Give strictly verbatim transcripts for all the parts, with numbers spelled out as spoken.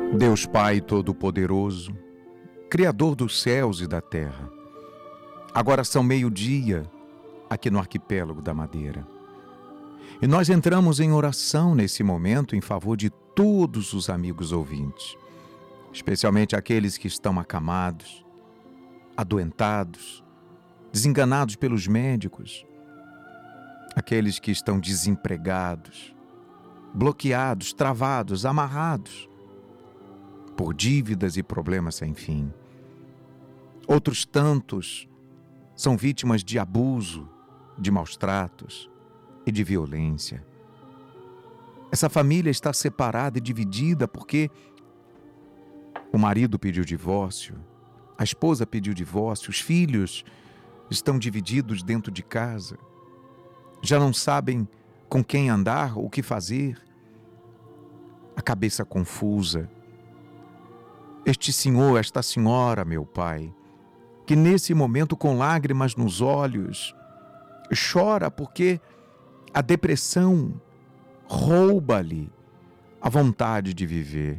Deus Pai Todo-Poderoso, Criador dos céus e da terra, agora são meio-dia aqui no arquipélago da Madeira. E nós entramos em oração nesse momento em favor de todos os amigos ouvintes, especialmente aqueles que estão acamados, adoentados, desenganados pelos médicos, aqueles que estão desempregados, bloqueados, travados, amarrados por dívidas e problemas sem fim. Outros tantos são vítimas de abuso, de maus-tratos e de violência. Essa família está separada e dividida porque o marido pediu divórcio, a esposa pediu divórcio, os filhos estão divididos dentro de casa, já não sabem com quem andar, o que fazer, a cabeça confusa. Este senhor, esta senhora, meu Pai, que nesse momento com lágrimas nos olhos, chora porque a depressão rouba-lhe a vontade de viver.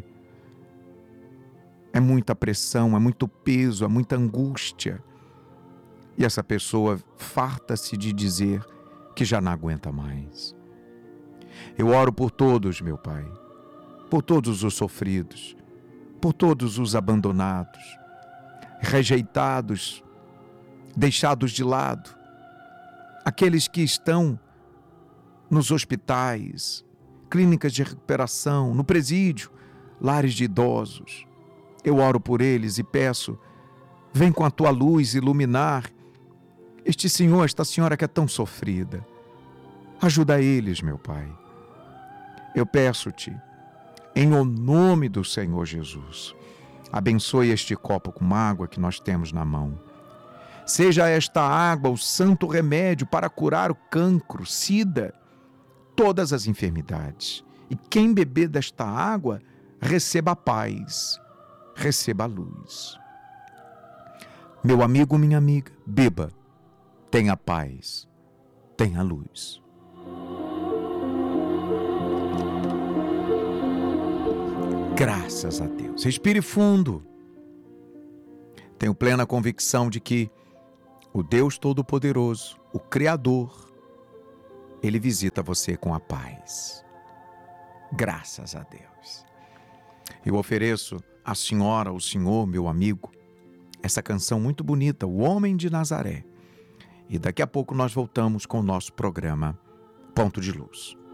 É muita pressão, é muito peso, é muita angústia. E essa pessoa farta-se de dizer que já não aguenta mais. Eu oro por todos, meu Pai, por todos os sofridos, por todos os abandonados, rejeitados, deixados de lado, aqueles que estão nos hospitais, clínicas de recuperação, no presídio, lares de idosos. Eu oro por eles e peço, vem com a tua luz iluminar este senhor, esta senhora que é tão sofrida. Ajuda eles, meu Pai. Eu peço-te, em o nome do Senhor Jesus, abençoe este copo com água que nós temos na mão. Seja esta água o santo remédio para curar o cancro, sida, todas as enfermidades. E quem beber desta água, receba a paz, receba a luz. Meu amigo, minha amiga, beba, tenha paz, tenha luz. Graças a Deus. Respire fundo. Tenho plena convicção de que o Deus Todo-Poderoso, o Criador, Ele visita você com a paz. Graças a Deus. Eu ofereço à senhora, ao senhor, meu amigo, essa canção muito bonita, O Homem de Nazaré. E daqui a pouco nós voltamos com o nosso programa Ponto de Luz.